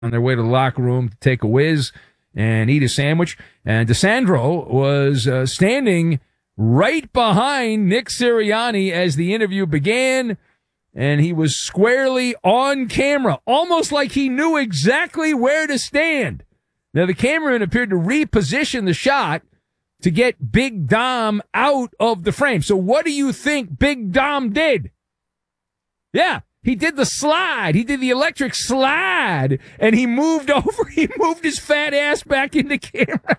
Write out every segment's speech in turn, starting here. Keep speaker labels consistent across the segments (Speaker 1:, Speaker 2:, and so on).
Speaker 1: on their way to the locker room to take a whiz and eat a sandwich. And DeSandro was standing right behind Nick Sirianni as the interview began, and he was squarely on camera, almost like he knew exactly where to stand. Now, the cameraman appeared to reposition the shot to get Big Dom out of the frame. So what do you think Big Dom did? Yeah, he did the slide. He did the electric slide, and he moved over. He moved his fat ass back into camera.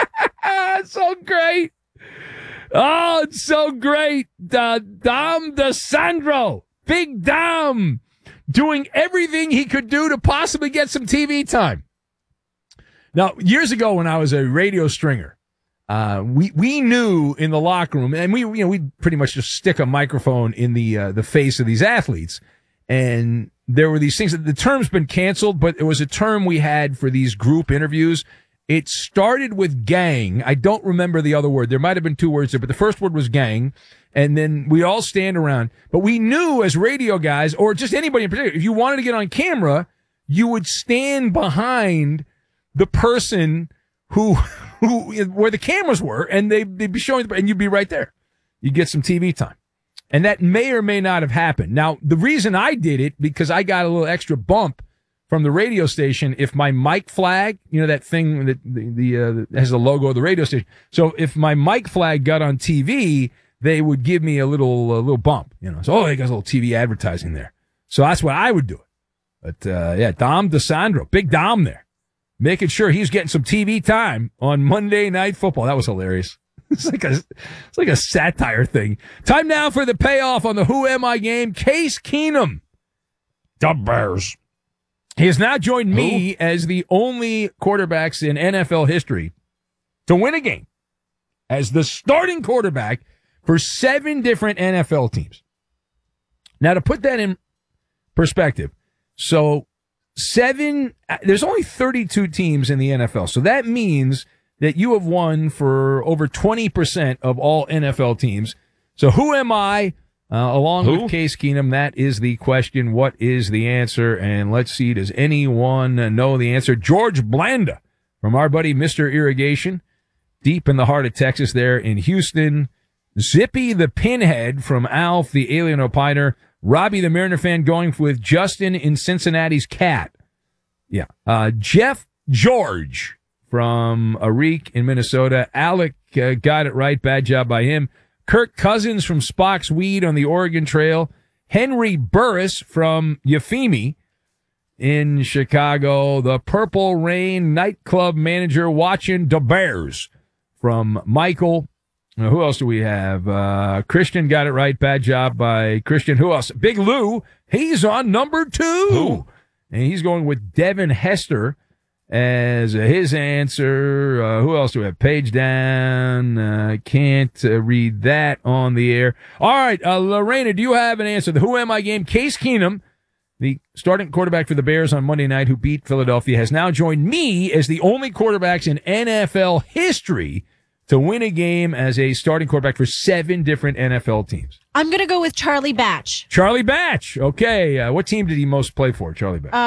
Speaker 1: So great. Oh, it's so great. Dom DeSandro, Big Dom, doing everything he could do to possibly get some TV time. Now, years ago when I was a radio stringer, we knew in the locker room, and we'd pretty much just stick a microphone in the face of these athletes. And there were these things that the term's been canceled, but it was a term we had for these group interviews. It started with gang. I don't remember the other word. There might have been two words there, but the first word was gang. And then we all stand around. But we knew as radio guys, or just anybody in particular, if you wanted to get on camera, you would stand behind the person who where the cameras were, and they'd be showing, and you'd be right there. You'd get some TV time. And that may or may not have happened. Now, the reason I did it, because I got a little extra bump from the radio station if my mic flag, that thing that has the logo of the radio station. So if my mic flag got on TV, they would give me a little bump, So, they got a little TV advertising there. So that's what I would do it. But, Dom DeSandro, Big Dom there, making sure he's getting some TV time on Monday Night Football. That was hilarious. It's like a satire thing. Time now for the payoff on the Who Am I game. Case Keenum, the Bears. He has now joined me as the only quarterbacks in NFL history to win a game as the starting quarterback for 7 different NFL teams. Now, to put that in perspective, so there's only 32 teams in the NFL. So that means that you have won for over 20% of all NFL teams. So who am I? Along with Case Keenum, that is the question. What is the answer? And let's see, does anyone know the answer? George Blanda from our buddy Mr. Irrigation, deep in the heart of Texas there in Houston. Zippy the Pinhead from Alf, the Alien Opiner. Robbie the Mariner fan going with Justin in Cincinnati's Cat. Yeah. Jeff George from Arik in Minnesota. Alec got it right. Bad job by him. Kirk Cousins from Spock's Weed on the Oregon Trail. Henry Burris from Euphemie in Chicago. The Purple Rain nightclub manager watching the Bears from Michael. Who else do we have? Christian got it right. Bad job by Christian. Who else? Big Lou. He's on number 2.
Speaker 2: Who?
Speaker 1: And he's going with Devin Hester as his answer. Who else do we have? Page down. Can't read that on the air. All right, Lorena, do you have an answer? The Who Am I game. Case Keenum, the starting quarterback for the Bears on Monday night who beat Philadelphia, has now joined me as the only quarterbacks in NFL history to win a game as a starting quarterback for 7 different NFL teams.
Speaker 3: I'm going to go with Charlie Batch.
Speaker 1: Charlie Batch. Okay. What team did he most play for, Charlie Batch?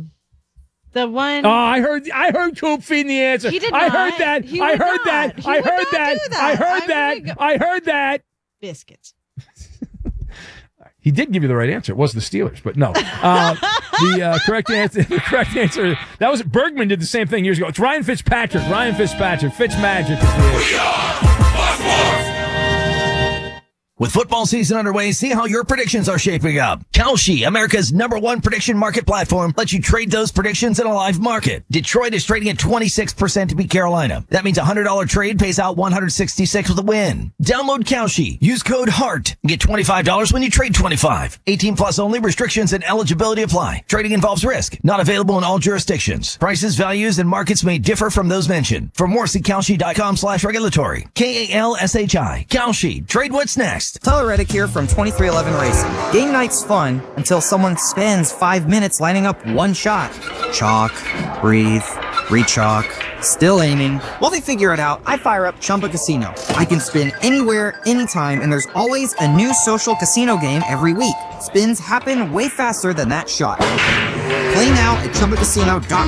Speaker 3: The one.
Speaker 1: Oh, I heard Coop feeding the answer.
Speaker 3: He did
Speaker 1: I
Speaker 3: not.
Speaker 1: heard that.
Speaker 3: He
Speaker 1: I
Speaker 3: would
Speaker 1: heard
Speaker 3: not.
Speaker 1: that.
Speaker 3: He
Speaker 1: I
Speaker 3: would
Speaker 1: heard
Speaker 3: not
Speaker 1: that.
Speaker 3: do that.
Speaker 1: I heard that. I heard that.
Speaker 3: Biscuits.
Speaker 1: He did give you the right answer. It was the Steelers, but no. The correct answer. That was Bergman did the same thing years ago. It's Ryan Fitzpatrick. Fitzmagic is the answer.
Speaker 4: With football season underway, see how your predictions are shaping up. Kalshi, America's #1 prediction market platform, lets you trade those predictions in a live market. Detroit is trading at 26% to beat Carolina. That means a $100 trade pays out $166 with a win. Download Kalshi. Use code HEART and get $25 when you trade 25. 18 plus only. Restrictions and eligibility apply. Trading involves risk. Not available in all jurisdictions. Prices, values, and markets may differ from those mentioned. For more, see Kalshi.com/regulatory. KALSHI. Kalshi. Trade what's next.
Speaker 5: Tyler Reddick here from 2311 Racing. Game night's fun until someone spends 5 minutes lining up one shot. Chalk, breathe, re-chalk, still aiming. While they figure it out, I fire up Chumba Casino. I can spin anywhere, anytime, and there's always a new social casino game every week. Spins happen way faster than that shot. Play now at ChumbaCasino.com.